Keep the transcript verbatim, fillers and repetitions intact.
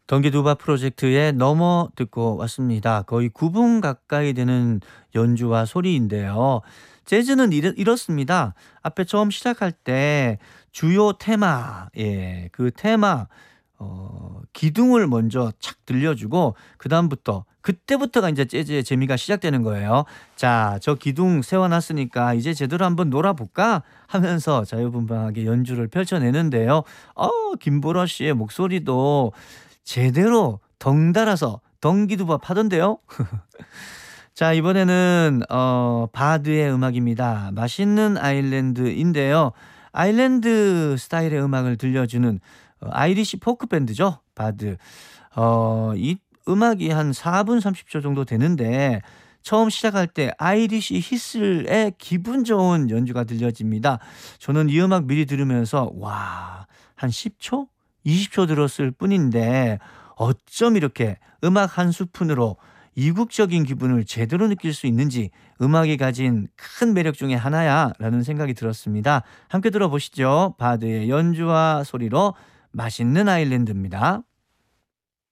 덩기두바 프로젝트의 넘어 듣고 왔습니다. 거의 구 분 가까이 되는 연주와 소리인데요. 재즈는 이렇 이렇습니다. 앞에 처음 시작할 때 주요 테마, 예, 그 테마 어 기둥을 먼저 착 들려주고 그다음부터 그때부터가 인제 재즈의 재미가 시작되는 거예요. "자, 저 기둥 세워 놨으니까 이제 제대로 한번 놀아 볼까?" 하면서 자유분방하게 연주를 펼쳐내는데요. 어 김보라 씨의 목소리도 제대로 덩달아서 덩기두바 파던데요. 자, 이번에는 어 바드의 음악입니다. 맛있는 아일랜드인데요. 아일랜드 스타일의 음악을 들려주는 어 아이리시 포크 밴드죠, 바드. 어 이 음악이 한 사 분 삼십 초 정도 되는데 처음 시작할 때 아이리시 히슬의 기분 좋은 연주가 들려집니다. 저는 이 음악 미리 들으면서 '와, 한 십 초? 이십 초 들었을 뿐인데 어쩜 이렇게 음악 한 스푼으로 이국적인 기분을 제대로 느낄 수 있는지 음악이 가진 큰 매력 중에 하나야.'라는 생각이 들었습니다. 함께 들어보시죠. 바드의 연주와 소리로 맛있는 아일랜드입니다.